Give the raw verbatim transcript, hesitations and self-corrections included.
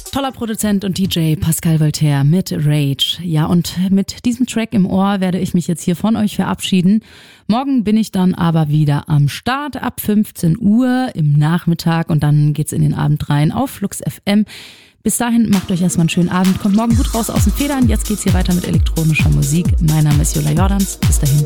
Toller Produzent und D J Pascal Voltaire mit Rage. Ja, und mit diesem Track im Ohr werde ich mich jetzt hier von euch verabschieden. Morgen bin ich dann aber wieder am Start ab fünfzehn Uhr im Nachmittag und dann geht's in den Abend rein auf Flux F M. Bis dahin macht euch erstmal einen schönen Abend, kommt morgen gut raus aus den Federn. Jetzt geht's hier weiter mit elektronischer Musik. Mein Name ist Jola Jordans. Bis dahin.